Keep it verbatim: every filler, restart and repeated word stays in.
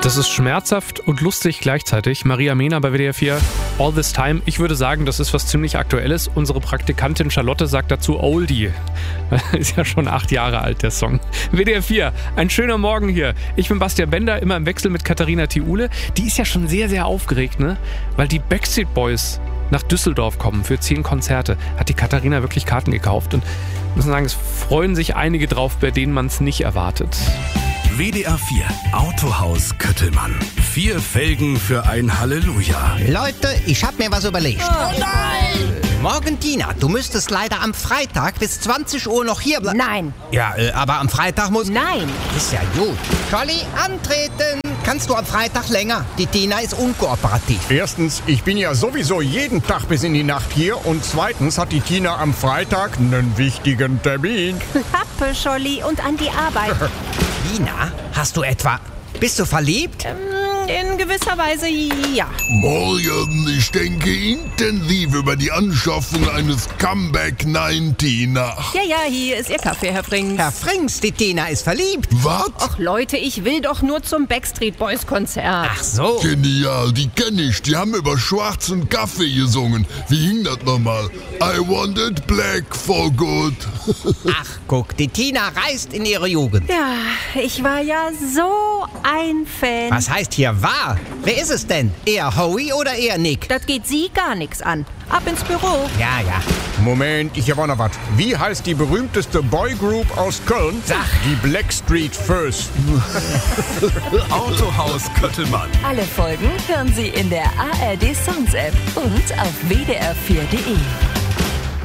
Das ist schmerzhaft und lustig gleichzeitig. Maria Mehner bei W D R vier, All This Time. Ich würde sagen, das ist was ziemlich Aktuelles. Unsere Praktikantin Charlotte sagt dazu Oldie. Ist ja schon acht Jahre alt, der Song. W D R vier, ein schöner Morgen hier. Ich bin Bastian Bender, immer im Wechsel mit Katharina Thiule. Die ist ja schon sehr, sehr aufgeregt, ne? Weil die Backstreet Boys nach Düsseldorf kommen für zehn Konzerte. Hat die Katharina wirklich Karten gekauft. Und ich muss sagen, es freuen sich einige drauf, bei denen man es nicht erwartet. W D R vier Autohaus Köttelmann. Vier Felgen für ein Halleluja. Leute, ich hab mir was überlegt. Oh nein! Morgen, Tina, du müsstest leider am Freitag bis zwanzig Uhr noch hier bleiben. Nein. Ja, äh, aber am Freitag muss... Nein. Ist ja gut. Scholli, antreten. Kannst du am Freitag länger? Die Tina ist unkooperativ. Erstens, ich bin ja sowieso jeden Tag bis in die Nacht hier. Und zweitens hat die Tina am Freitag einen wichtigen Termin. Klappe, Scholli, und an die Arbeit. Tina, hast du etwa... Bist du verliebt? ähm, in gewisser Weise ja. Morgen, ich denke intensiv über die Anschaffung eines Comeback neunzehn nach. Ja, ja, hier ist Ihr Kaffee, Herr Frings. Herr Frings, die Tina ist verliebt. Was? Ach Leute, ich will doch nur zum Backstreet Boys Konzert. Ach so. Genial, die kenne ich. Die haben über schwarzen Kaffee gesungen. Wie hing das nochmal? I want it black for good. Ach, guck, die Tina reist in ihre Jugend. Ja, ich war ja so ein Fan. Was heißt hier war? Wer ist es denn? Eher Howie oder eher Nick? Das geht Sie gar nichts an. Ab ins Büro. Ja, ja. Moment, ich habe auch noch was. Wie heißt die berühmteste Boygroup aus Köln? Sag. Die Blackstreet First. Autohaus Köttelmann. Alle Folgen hören Sie in der A R D Sounds App und auf w d r vier punkt d e.